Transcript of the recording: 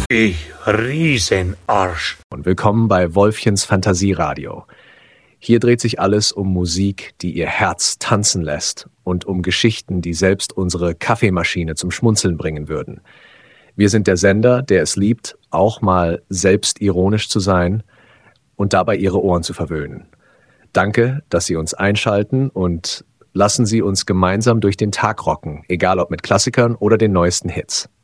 Ich Riesenarsch. Und willkommen bei Wolfchens Fantasieradio. Hier dreht sich alles um Musik, die ihr Herz tanzen lässt und um Geschichten, die selbst unsere Kaffeemaschine zum Schmunzeln bringen würden. Wir sind der Sender, der es liebt, auch mal selbstironisch zu sein und dabei Ihre Ohren zu verwöhnen. Danke, dass Sie uns einschalten und lassen Sie uns gemeinsam durch den Tag rocken, egal ob mit Klassikern oder den neuesten Hits.